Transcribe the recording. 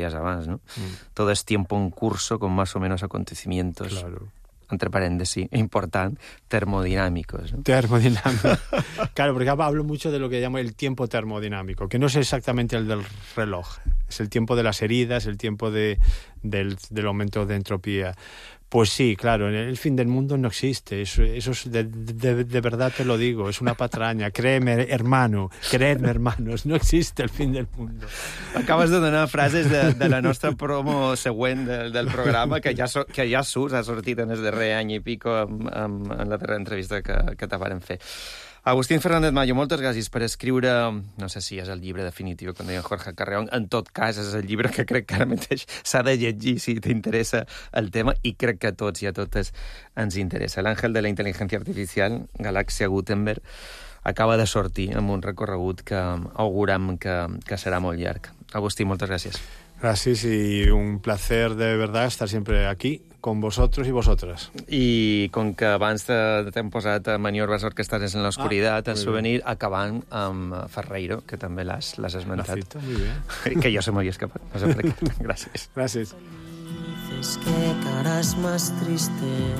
deies abans, no? Todo es tiempo en curso con más o menos acontecimientos, Claro. entre paréntesis, important, termodinámicos, ¿no? Termodinámico. Claro, porque hablo mucho de lo que llamo el tiempo termodinámico, que no es exactamente el del reloj, es el tiempo de las heridas, el tiempo del aumento de entropía. Pues sí, claro, el fin del mundo no existe, eso es de verdad te lo digo, es una patraña, créeme hermanos, no existe el fin del mundo. Acabes de donar frases de la nostra promo següent del programa, que ja ha sortit en el darrer any i pico en la darrera entrevista que te varen fer. Agustín Fernández Mayo, moltes gràcies per escriure, no sé si és el llibre definitiu, com deia Jorge Carreón, en tot cas és el llibre que crec que ara mateix s'ha de llegir si t'interessa el tema, i crec que a tots i a totes ens interessa. L'àngel de la intel·ligència artificial, Galàxia Gutenberg, acaba de sortir amb un recorregut que auguram que serà molt llarg. Agustí, moltes gràcies. Gracias y un placer de verdad estar siempre aquí con vosotros y vosotras. I com que abans t'hem posat a Maniobras orquestales en l'oscuridad, el souvenir, acabant amb Ferreiro, que també l'has esmentat. La cita, muy bien. Que jo se m'havia escapat, no sé per què. Gràcies. Gracias. Que caras más tristes.